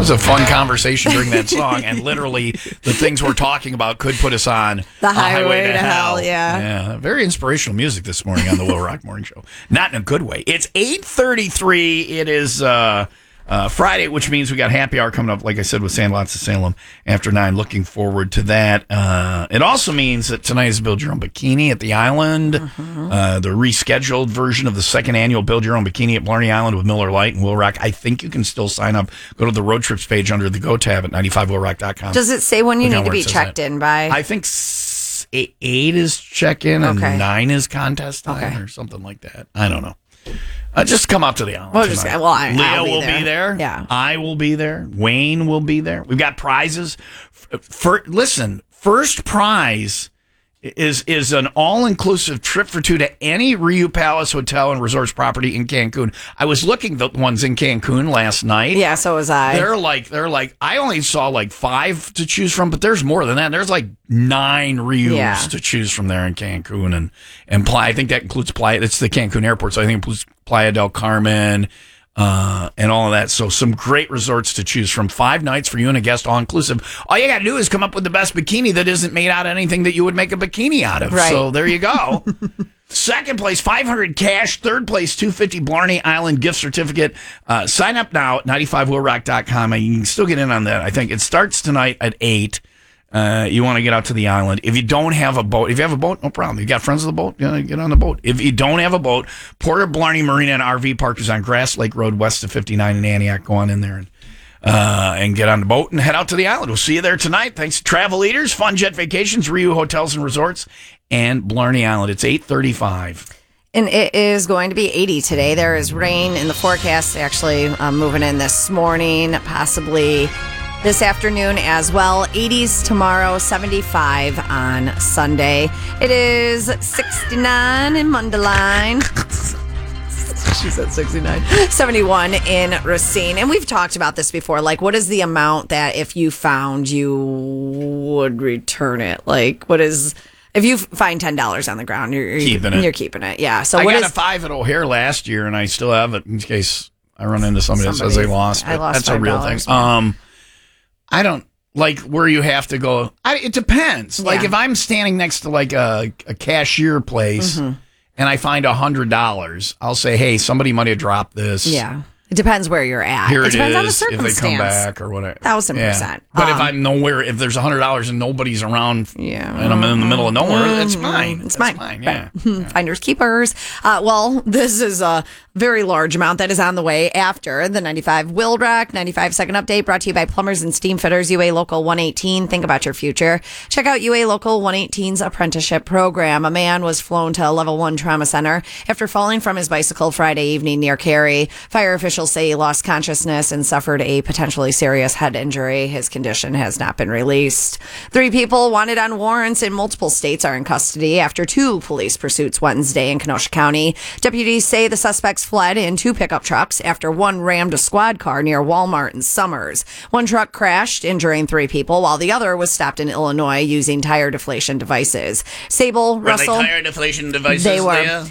was a fun conversation during that song, and literally the things we're talking about could put us on the highway to hell. Yeah, very inspirational music this morning on the Will Rock Morning Show. Not in a good way. It's 8:33. It is Friday, which means we got happy hour coming up, like I said, with Sandlots of Salem after 9. Looking forward to that. It also means that tonight is Build Your Own Bikini at the Island, the rescheduled version of the second annual Build Your Own Bikini at Blarney Island with Miller Lite and Will Rock. I think you can still sign up. Go to the road trips page under the Go tab at 95willrock.com. Does it say when you need to be checked in by? I think 8 is check-in and 9 is contest time or something like that. I don't know. Just come out to the island. Leah will be there. Yeah. I will be there. Wayne will be there. We've got prizes. First prize is an all-inclusive trip for 2 to any Riu Palace Hotel and Resorts property in Cancun. I was looking at the ones in Cancun last night. Yeah, so was I. They're like I only saw like 5 to choose from, but there's more than that. There's like 9 Rius to choose from there in Cancun and Playa. I think that includes Playa. It's the Cancun airport, so I think it includes Playa del Carmen and all of that. So some great resorts to choose from. 5 nights for you and a guest, all inclusive. All you got to do is come up with the best bikini that isn't made out of anything that you would make a bikini out of. Right. So there you go. Second place, $500 cash. Third place, $250 Blarney Island gift certificate. Sign up now at 95willrock.com. You can still get in on that. I think it starts tonight at 8. You want to get out to the island. If you don't have a boat, if you have a boat, no problem. You got friends with the boat, get on the boat. If you don't have a boat, Port of Blarney Marina and RV Park is on Grass Lake Road west of 59 in Antioch. Go on in there and get on the boat and head out to the island. We'll see you there tonight. Thanks to Travel Leaders, Fun Jet Vacations, Riu Hotels and Resorts, and Blarney Island. It's 8:35. And it is going to be 80 today. There is rain in the forecast, actually moving in this morning, possibly this afternoon as well. 80s tomorrow, 75 on Sunday. It is 69 in Mundelein. She said 69. 71 in Racine. And we've talked about this before. Like, what is the amount that if you found, you would return it? Like, what is... If you find $10 on the ground, you're keeping it. Yeah. So I got a 5 at O'Hare last year, and I still have it in case I run into somebody that says they lost. I lost. That's a real thing. I don't like where you have to go. It depends. Yeah. Like if I'm standing next to like a cashier place and I find $100, I'll say, "Hey, somebody might have dropped this." Yeah. It depends where you're at. Here it depends on the if circumstance. they come back or whatever. 1,000%. But if I'm nowhere, if there's $100 and nobody's around, and I'm in the middle of nowhere, it's mine. It's mine. Yeah. Finders keepers. Well, this is a very large amount that is on the way after the 95 Will Rock 95 second update, brought to you by Plumbers and Steam Fitters, UA Local 118. Think about your future. Check out UA Local 118's apprenticeship program. A man was flown to a level 1 trauma center after falling from his bicycle Friday evening near Cary. Fire officials say he lost consciousness and suffered a potentially serious head injury. His condition has not been released. 3 people wanted on warrants in multiple states are in custody after 2 police pursuits Wednesday in Kenosha County. Deputies say the suspects fled in 2 pickup trucks after one rammed a squad car near Walmart in Summers. One truck crashed, injuring 3 people, while the other was stopped in Illinois using tire deflation devices. Sable, Russell. Tire deflation devices? They were,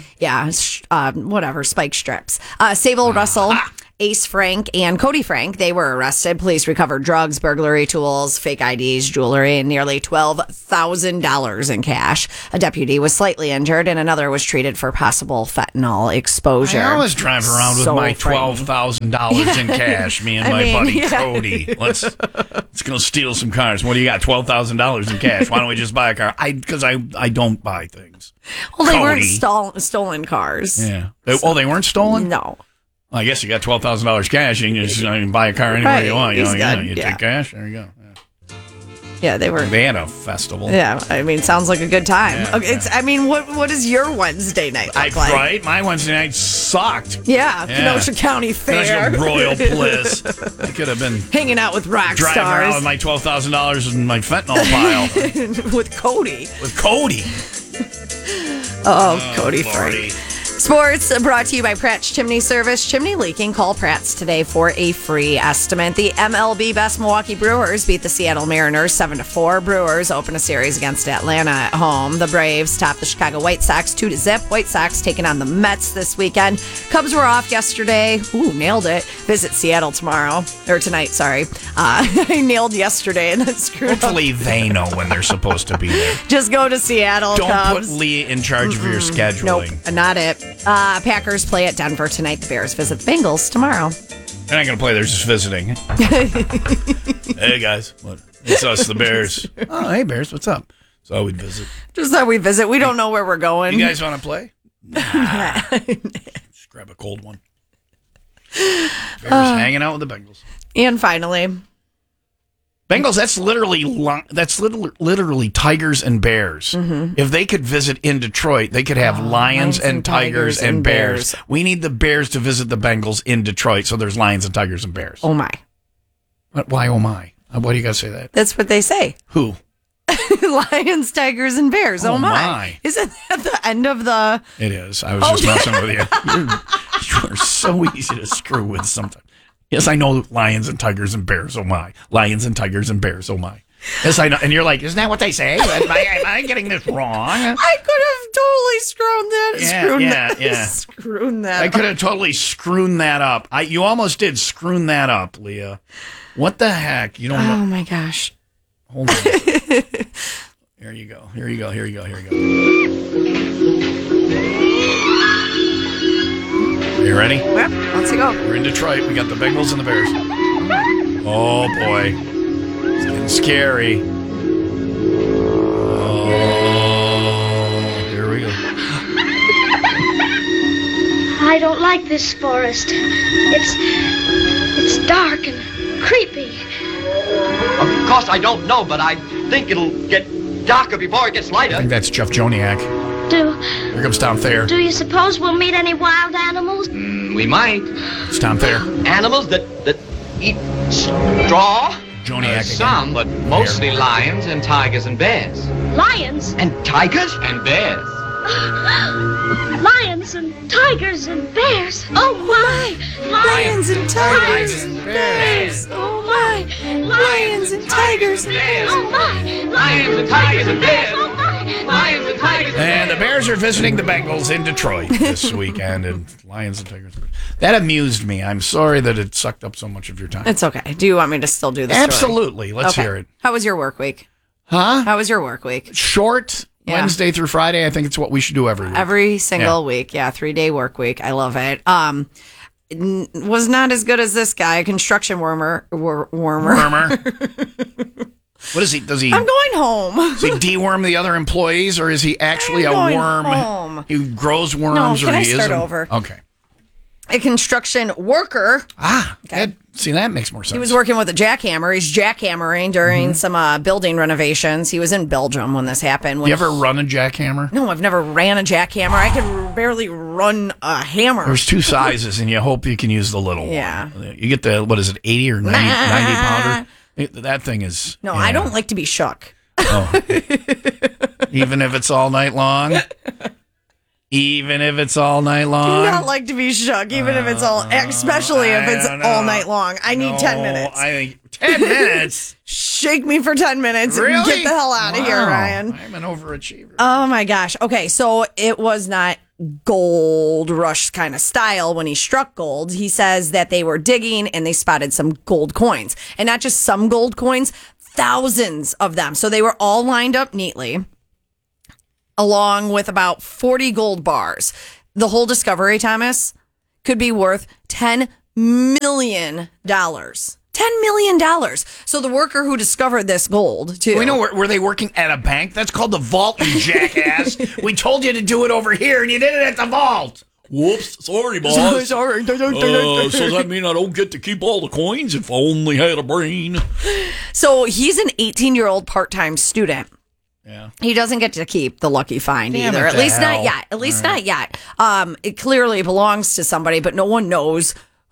spike strips. Sable, Russell, Ace Frank, and Cody Frank, they were arrested. Police recovered drugs, burglary tools, fake IDs, jewelry, and nearly $12,000 in cash. A deputy was slightly injured, and another was treated for possible fentanyl exposure. I always drive around with my $12,000 in cash, me and my buddy Cody. Let's go steal some cars. What do you got? $12,000 in cash. Why don't we just buy a car? Because I don't buy things. Well, they weren't stolen cars. Yeah. They weren't stolen? No. Well, I guess you got $12,000 cash. You can just buy a car anywhere you want. You take cash. There you go. Yeah, they were. They had a festival. Yeah, I mean, sounds like a good time. Yeah, okay, I mean, what is your Wednesday night look like? Right, my Wednesday night sucked. Yeah, Kenosha County Fair. Kenosha Royal Bliss. I could have been hanging out with rock driving stars. around with my $12,000 in my fentanyl pile. With Cody. With Cody. Cody Frank. Sports brought to you by Pratt's Chimney Service. Chimney leaking? Call Pratt's today for a free estimate. The MLB best Milwaukee Brewers beat the Seattle Mariners 7-4. Brewers open a series against Atlanta at home. The Braves top the Chicago White Sox 2-0. White Sox taking on the Mets this weekend. Cubs were off yesterday. Ooh, nailed it. Visit Seattle tonight, sorry. I nailed yesterday and then screwed up. Hopefully they know when they're supposed to be there. Just go to Seattle, Don't Cubs. put Lee in charge of your scheduling. Nope, not it. Packers play at Denver tonight. The Bears visit the Bengals tomorrow. They're not going to play. They're just visiting. Hey, guys. What? It's us, the Bears. Oh, hey, Bears. What's up? So we'd visit. Just that we visit. We don't know where we're going. You guys want to play? Nah. Just grab a cold one. Bears hanging out with the Bengals. And finally, Bengals, that's literally Tigers and Bears. Mm-hmm. If they could visit in Detroit, they could have Lions and Tigers and Bears. We need the Bears to visit the Bengals in Detroit, so there's Lions and Tigers and Bears. Oh my. Why oh my? Why do you guys say that? That's what they say. Who? Lions, Tigers, and Bears. Oh my. Isn't that the end of the... It is. I was just messing with you. You are so easy to screw with sometimes. Yes, I know Lions and Tigers and Bears. Oh my. Lions and Tigers and Bears. Oh my. Yes, I know. And you're like, isn't that what they say? Am I getting this wrong? I could have totally screwed that. Screwed that. I could have totally screwed that up. You almost did screw that up, Leah. What the heck? You don't know. Oh my gosh. Hold on. Here you go. Are you ready? Yep. Let's go. We're in Detroit. We got the Bengals and the Bears. Oh, boy. It's getting scary. Oh, here we go. I don't like this forest. It's dark and creepy. Of course, I don't know, but I think it'll get darker before it gets I lighter. think that's Jeff Joniak. Here comes Tom Thayer. Do you suppose we'll meet any wild animals? We might. It's Tom Thayer. Animals that eat straw? Joniak again. Some, but mostly lions and tigers and bears. Lions? And tigers? And bears. Lions and tigers and bears. Oh my! Lions and tigers and bears. Oh my! Lions and tigers and bears. Oh my! Lions and tigers and bears. Oh my! Lions and tigers And the Bears are visiting the Bengals in Detroit this weekend. And Lions and Tigers. That amused me. I'm sorry that it sucked up so much of your time. It's okay. Do you want me to still do this? Absolutely. Let's hear it. How was your work week? Huh? How was your work week? Short. Yeah. Wednesday through Friday. I think it's what we should do every week. Every single week. Yeah, 3-day work week. I love it. Was not as good as this guy, a construction wormer. What is he? Does he? I'm going home. Does he deworm the other employees, or is he actually a going worm? home. He grows worms, No, or can I he start isn't? over? Okay. A construction worker. See, that makes more sense. He was working with a jackhammer. He's jackhammering during some building renovations. He was in Belgium when this happened. You ever run a jackhammer? No, I've never ran a jackhammer. I could barely run a hammer. There's two sizes, and you hope you can use the little Yeah. one. You get the, what is it, 80 or 90 pounder? That thing is... No, yeah. I don't like to be shook. Oh. Even if it's all night long? Even if it's all night long? Do not like to be shook, even if it's especially if it's all night long. I need 10 minutes. I think 10 minutes? Shake me for 10 minutes Really? and get the hell out of here, Ryan. I'm an overachiever. Oh my gosh. Okay, so it was not gold rush kind of style when he struck gold. He says that they were digging and they spotted some gold coins. And not just some gold coins, thousands of them. So they were all lined up neatly, along with about 40 gold bars. The whole discovery, Thomas, could be worth $10 million. $10 million. So the worker who discovered this gold, too. We know, were they working at a bank? That's called the vault, you jackass. We told you to do it over here, and you did it at the vault. Whoops. Sorry, boss. Sorry. So does that mean I don't get to keep all the coins if I only had a brain? So he's an 18-year-old part-time student. Yeah. He doesn't get to keep the lucky find Damn either. it At to least hell. not yet. At least not yet. It clearly belongs to somebody, but no one knows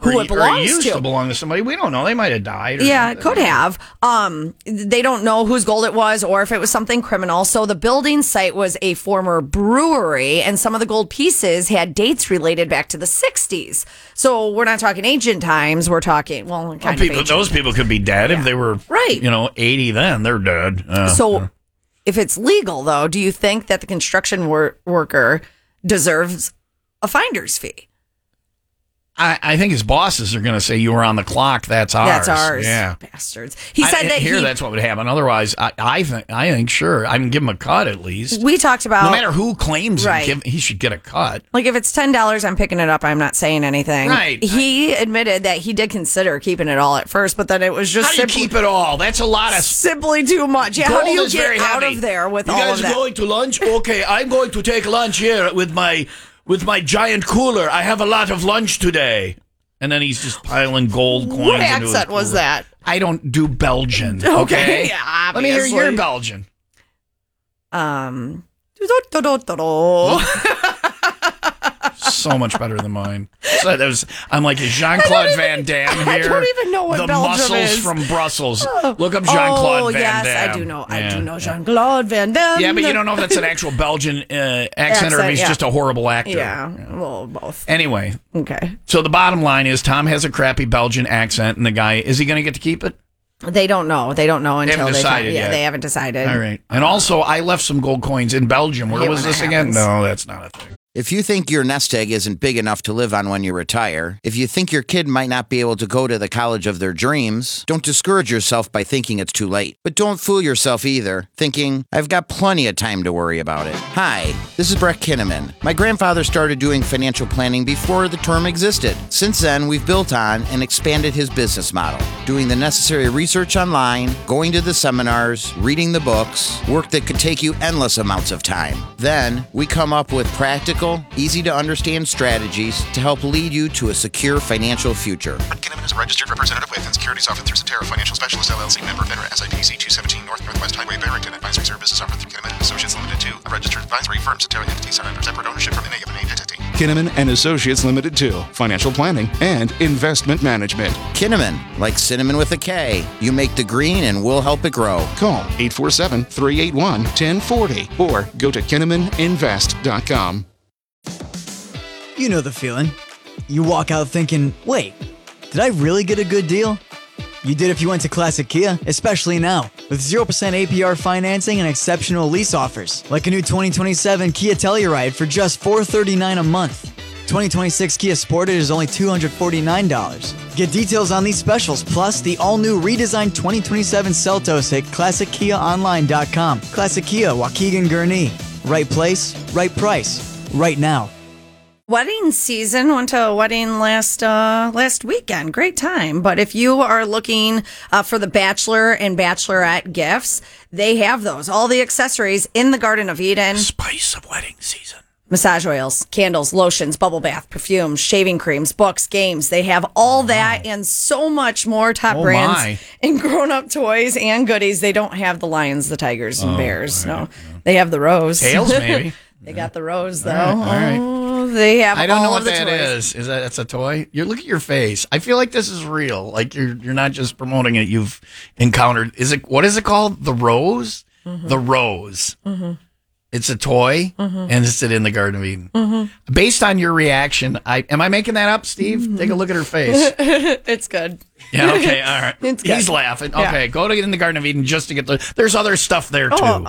who or, it belongs or used to. to belong to somebody. We don't know. They might have died. Or Yeah, it something. could have. They don't know whose gold it was or if it was something criminal. So the building site was a former brewery, and some of the gold pieces had dates related back to the 60s. So we're not talking ancient times. We're talking, kind of ancient. Those people could be dead if they were, Right. 80 then. They're dead. So if it's legal, though, do you think that the construction worker deserves a finder's fee? I think his bosses are going to say you were on the clock. That's ours. That's ours. Yeah. Bastards. He said that that's what would happen. Otherwise, I think sure. I can give him a cut at least. We talked about. No matter who claims Right. it, he should get a cut. Like if it's $10, I'm picking it up. I'm not saying anything. Right. He admitted that he did consider keeping it all at first, but then it was just How do you keep it all? That's a lot of. simply too much. Yeah, how do you get out of there with all of that? You guys going to lunch? Okay, I'm going to take lunch here with my giant cooler. I have a lot of lunch today. And then he's just piling gold coins. What into his accent was cooler. that? I don't do Belgian. Okay, Okay. yeah, Let me hear your obviously. Belgian. So much better than mine. So I'm like, is Jean-Claude Van Damme here? I don't even know what the Belgium muscles is. from Brussels. Look up Jean-Claude Van yes, Damme. I do know. I Yeah. do know Jean-Claude Van Damme. Yeah, but you don't know if that's an actual Belgian accent or if he's yeah. just a horrible actor. Yeah, well, both. Anyway, Okay. so the bottom line is Tom has a crappy Belgian accent, and the guy, is he going to get to keep it? They don't know. They don't know until haven't decided Yeah, yet. they haven't decided. All right. And also, I left some gold coins in Belgium. Where hate was when this that again? happens. No, that's not a thing. If you think your nest egg isn't big enough to live on when you retire, if you think your kid might not be able to go to the college of their dreams, don't discourage yourself by thinking it's too late. But don't fool yourself either, thinking, I've got plenty of time to worry about it. Hi, this is Brett Kinnaman. My grandfather started doing financial planning before the term existed. Since then, we've built on and expanded his business model, doing the necessary research online, going to the seminars, reading the books, work that could take you endless amounts of time. Then, we come up with practical, easy to understand strategies to help lead you to a secure financial future. Kinnaman is a registered representative with and securities offered through Cetera Financial Specialist LLC, member FINRA, SIPC 217 Northwest Highway, Barrington. Advisory services offered through Kinnaman Associates Limited 2, a registered advisory firm. Cetera entities are under separate ownership from any of an entity. Kinnaman and Associates Limited 2, financial planning and investment management. Kinnaman, like cinnamon with a K. You make the green and we'll help it grow. Call 847-381-1040 or go to KinnamanInvest.com. You know the feeling. You walk out thinking, wait, did I really get a good deal? You did if you went to Classic Kia, especially now, with 0% APR financing and exceptional lease offers, like a new 2027 Kia Telluride for just $439 a month. 2026 Kia Sportage is only $249. Get details on these specials, plus the all-new redesigned 2027 Seltos at ClassicKiaOnline.com. Classic Kia, Waukegan Gurnee. Right place, right price, right now. Wedding season. Went to a wedding last weekend. Great time. But if you are looking for the bachelor and bachelorette gifts, they have those. All the accessories in the Garden of Eden. Spice of wedding season. Massage oils, candles, lotions, bubble bath, perfumes, shaving creams, books, games. They have all that and so much more. Top Oh, brands my. and grown-up toys and goodies. They don't have the lions, the tigers, and bears. No, they have the rose. Tails, maybe. They got the rose, though. All right. Oh, they have I don't know all what of the that toys. is. Is that's a toy? You look at your face. I feel like this is real. Like you're not just promoting it. You've encountered. What is it called? The rose. Mm-hmm. The rose. It's a toy, and it's in the Garden of Eden. Mm-hmm. Based on your reaction, am I making that up, Steve? Take a look at her face. It's good. Yeah. Okay. All right. It's good. He's laughing. Yeah. Okay. Go to in the Garden of Eden just to get the. There's other stuff there too. Oh,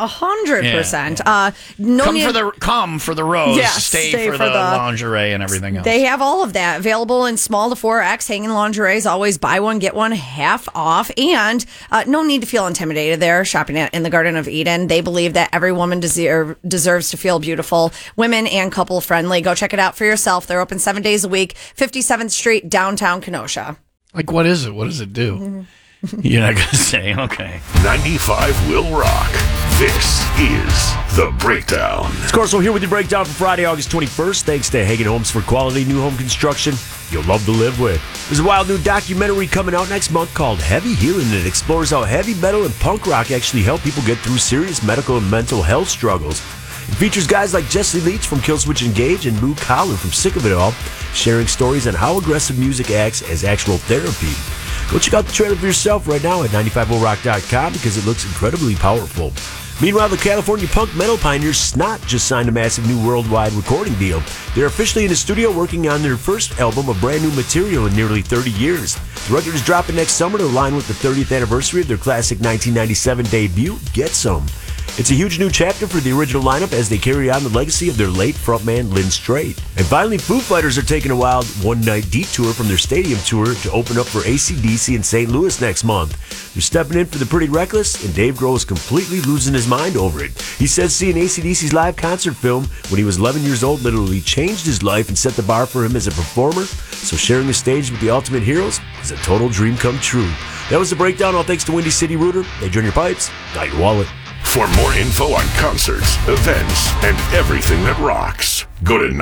100%. No Come need- for the rose. Yes, stay for the lingerie and everything else. They have all of that available in small to 4X. Hanging lingerie is always buy one, get one half off. And no need to feel intimidated there shopping in the Garden of Eden. They believe that every woman deserves to feel beautiful, women and couple friendly. Go check it out for yourself. They're open 7 days a week, 57th Street, downtown Kenosha. Like, what is it? What does it do? You're not going to say, okay. 95 will rock. This is The Breakdown. It's Corso here with your breakdown for Friday, August 21st. Thanks to Hagen Homes for quality new home construction you'll love to live with. There's a wild new documentary coming out next month called Heavy Healing that explores how heavy metal and punk rock actually help people get through serious medical and mental health struggles. It features guys like Jesse Leach from Killswitch Engage and Moo Collin from Sick of It All, sharing stories on how aggressive music acts as actual therapy. Go check out the trailer for yourself right now at 950rock.com because it looks incredibly powerful. Meanwhile, the California punk metal pioneers Snot just signed a massive new worldwide recording deal. They're officially in the studio working on their first album of brand new material in nearly 30 years. The record is dropping next summer to align with the 30th anniversary of their classic 1997 debut, Get Some. It's a huge new chapter for the original lineup as they carry on the legacy of their late frontman Lynn Strait. And finally, Foo Fighters are taking a wild one-night detour from their stadium tour to open up for AC/DC in St. Louis next month. They're stepping in for the Pretty Reckless, and Dave Grohl is completely losing his mind over it. He says seeing AC/DC's live concert film when he was 11 years old literally changed his life and set the bar for him as a performer, so sharing the stage with the Ultimate Heroes is a total dream come true. That was the breakdown, all thanks to Windy City Rooter. They join your pipes, not your wallet. For more info on concerts, events, and everything that rocks, go to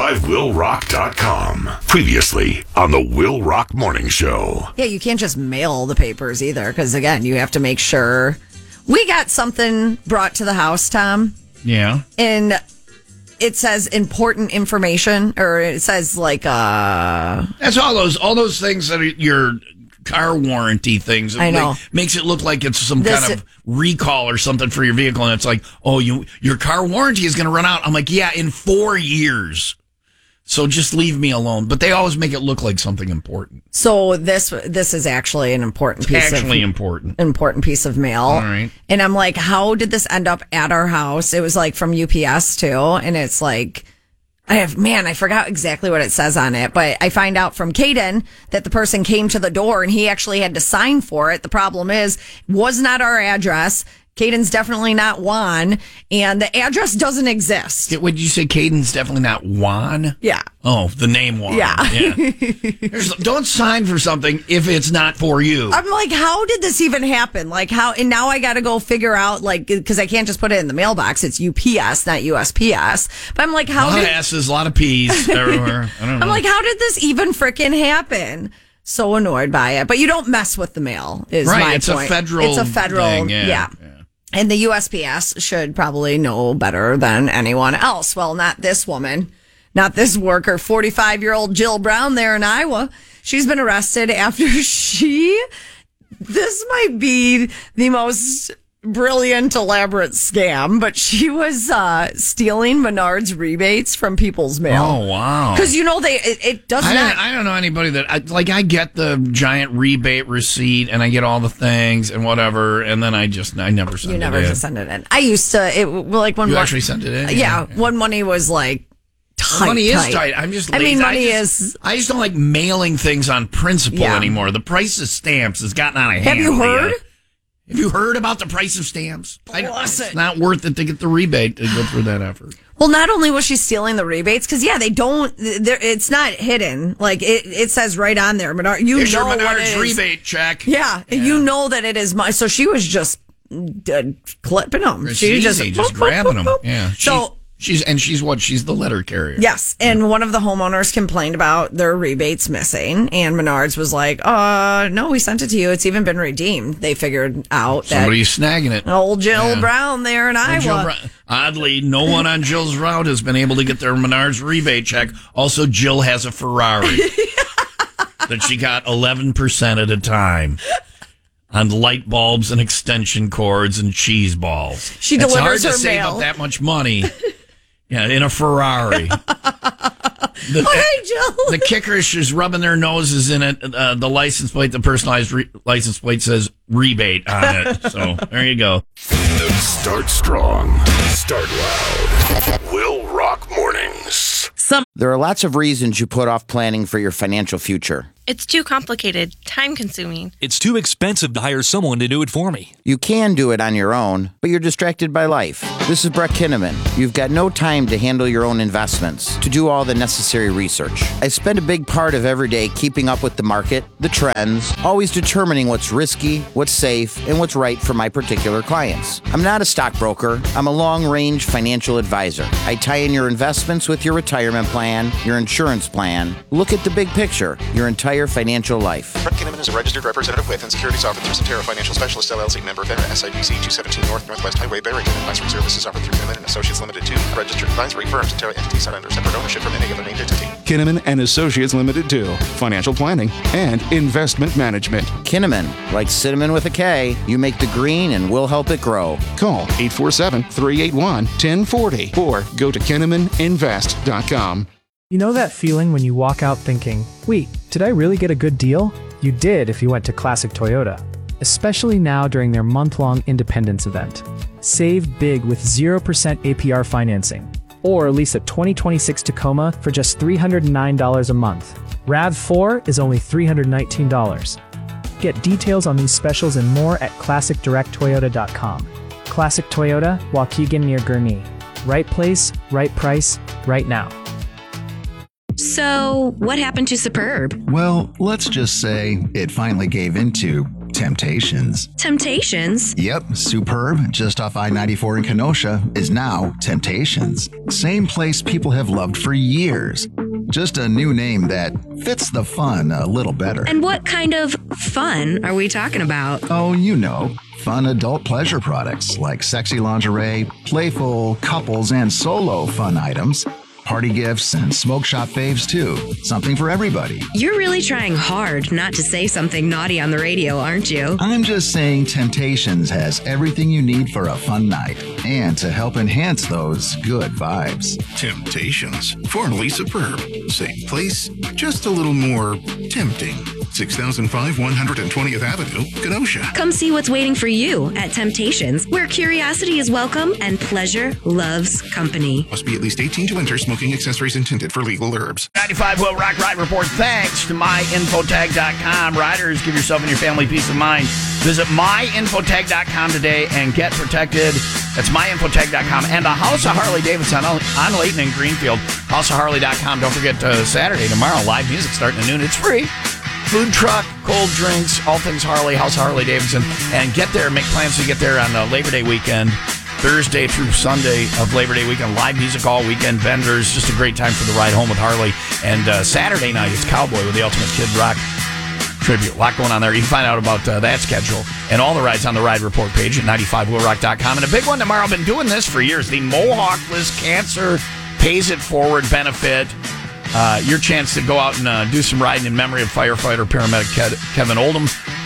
95willrock.com. Previously on the Will Rock Morning Show. Yeah, you can't just mail the papers either, because again, you have to make sure. We got something brought to the house, Tom. Yeah. And it says important information, or it says like That's all those things that are your car warranty things. I know. Makes it look like it's some kind of recall or something for your vehicle, and it's like, oh, your car warranty is going to run out. I'm like, yeah, in 4 years. So just leave me alone. But they always make it look like something important. So this is actually an important piece important piece of mail. All right. And I'm like, how did this end up at our house? It was like from UPS too, and it's like, I forgot exactly what it says on it, but I find out from Caden that the person came to the door and he actually had to sign for it. The problem was not our address. Caden's definitely not Juan, and the address doesn't exist. Would you say Caden's definitely not Juan? Yeah. Oh, the name Juan. Yeah. Don't sign for something if it's not for you. I'm like, how did this even happen? Like, how? And now I got to go figure out, like, because I can't just put it in the mailbox. It's UPS, not USPS. But I'm like, how? A lot of S's, a lot of P's everywhere. I don't know. I'm like, how did this even freaking happen? So annoyed by it. But you don't mess with the mail. Is right. My It's point. It's a federal thing. Yeah. And the USPS should probably know better than anyone else. Well, not this woman, not this worker, 45-year-old Jill Brown there in Iowa. She's been arrested after this might be the most brilliant, elaborate scam, but she was stealing Menards rebates from people's mail. Oh, wow. Because, it does not. I don't know anybody that, I get the giant rebate receipt and I get all the things and whatever, and then I never send it in. You never just send it in. I used to, when you actually sent it in? Yeah, when money was like, tight. Money is tight. I'm just lazy. I mean, money is. I just don't like mailing things on principle anymore. The price of stamps has gotten out of hand. Have you heard? Have you heard about the price of stamps? It's it. not worth it to get the rebate to go through that effort. Well, not only was she stealing the rebates, because they don't. It's not hidden. Like it says right on there. Here's your Menards rebate check. Yeah, you know that it is. So she was just clipping them. She was just grabbing them. Yeah. She's the letter carrier. Yes, and one of the homeowners complained about their rebates missing, and Menards was like, no, we sent it to you. It's even been redeemed. They figured out somebody's snagging it. Old Jill Brown there in Iowa. Oddly, no one on Jill's route has been able to get their Menards rebate check. Also, Jill has a Ferrari that she got 11% at a time. On light bulbs and extension cords and cheese balls. She delivers her mail. It's hard to save up that much money. Yeah, in a Ferrari. Hey, Jill. The kicker is she's rubbing their noses in it. The license plate, the personalized license plate says rebate on it. So there you go. Start strong. Start loud. Will Rock Mornings. There are lots of reasons you put off planning for your financial future. It's too complicated, time-consuming. It's too expensive to hire someone to do it for me. You can do it on your own, but you're distracted by life. This is Brett Kinnaman. You've got no time to handle your own investments, to do all the necessary research. I spend a big part of every day keeping up with the market, the trends, always determining what's risky, what's safe, and what's right for my particular clients. I'm not a stockbroker. I'm a long-range financial advisor. I tie in your investments with your retirement plan, your insurance plan. Look at the big picture, your entire entire financial life. Brett Kinnaman is a registered representative with and securities offered through Centera Financial Specialist LLC, member FINRA, SIPC 217 Northwest Highway, Barrington. Advisory services offered through Kinnaman and Associates Limited 2, a registered advisory firm. Centera entities are under separate ownership from any other named entity. Kinnaman and Associates Limited 2, financial planning and investment management. Kinnaman, like cinnamon with a K, you make the green and we'll help it grow. Call 847-381-1040 or go to KinnamanInvest.com. You know that feeling when you walk out thinking, wait, did I really get a good deal? You did if you went to Classic Toyota, especially now during their month-long Independence event. Save big with 0% APR financing, or lease a 2026 Tacoma for just $309 a month. RAV4 is only $319. Get details on these specials and more at ClassicDirectToyota.com. Classic Toyota, Waukegan near Gurnee. Right place, right price, right now. So, what happened to Superb? Well, let's just say it finally gave into Temptations. Temptations? Yep, Superb, just off I-94 in Kenosha, is now Temptations. Same place people have loved for years. Just a new name that fits the fun a little better. And what kind of fun are we talking about? Oh, you know, fun adult pleasure products like sexy lingerie, playful couples and solo fun items, party gifts, and smoke shop faves too. Something for everybody. You're really trying hard not to say something naughty on the radio, aren't you? I'm just saying Temptations has everything you need for a fun night and to help enhance those good vibes. Temptations, formerly Superb. Same place, just a little more tempting. 6005 120th Avenue, Kenosha. Come see what's waiting for you at Temptations, where curiosity is welcome and pleasure loves company. Must be at least 18 to enter. Smoking accessories intended for legal herbs. 95 Will Rock Ride Report. Thanks to myinfotag.com. Riders, give yourself and your family peace of mind. Visit myinfotag.com today and get protected. That's myinfotag.com. And a House of Harley Davidson on Layton and Greenfield. Houseofharley.com. Don't forget Saturday, tomorrow, live music starting at noon. It's free. Food truck, cold drinks, all things Harley, House of Harley Davidson. And get there, make plans to get there on Labor Day weekend. Thursday through Sunday of Labor Day weekend, live music all weekend, vendors, just a great time for the ride home with Harley. And Saturday night, it's Cowboy with the Ultimate Kid Rock tribute. A lot going on there. You can find out about that schedule and all the rides on the Ride Report page at 95willrock.com. And a big one tomorrow, I've been doing this for years, the Mohawkless Cancer Pays It Forward benefit. Your chance to go out and do some riding in memory of firefighter paramedic Kevin Oldham.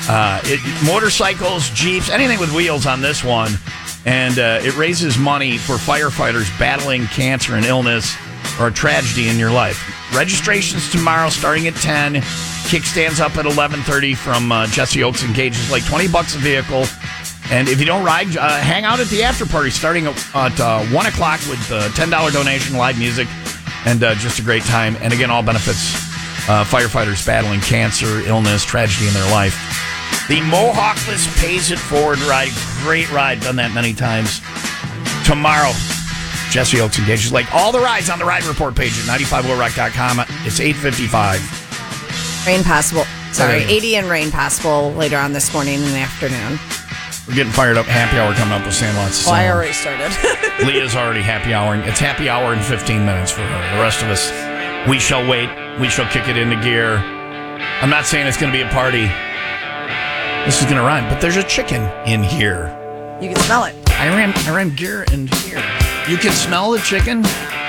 Motorcycles, Jeeps, anything with wheels on this one. And it raises money for firefighters battling cancer and illness or a tragedy in your life. Registration's tomorrow starting at 10. Kickstands up at 11:30 from Jesse Oaks and Gage. It's like $20 a vehicle. And if you don't ride, hang out at the after party starting at 1 o'clock with $10 donation, live music, and just a great time. And again, all benefits firefighters battling cancer, illness, tragedy in their life. The Mohawkless Pays It Forward ride. Great ride. Done that many times. Tomorrow, Jesse Oaks and Gage. Like all the rides on the Ride Report page at 95willrock.com. It's 8:55. Rain possible. Sorry, Okay. 80 and rain possible later on this morning and the afternoon. We're getting fired up. Happy hour coming up with Sandlots. Oh, I already started. Leah's already happy houring. It's happy hour in 15 minutes for her. The rest of us, we shall wait. We shall kick it into gear. I'm not saying it's going to be a party. This is going to rhyme, but there's a chicken in here. You can smell it. I ran gear in here. You can smell the chicken?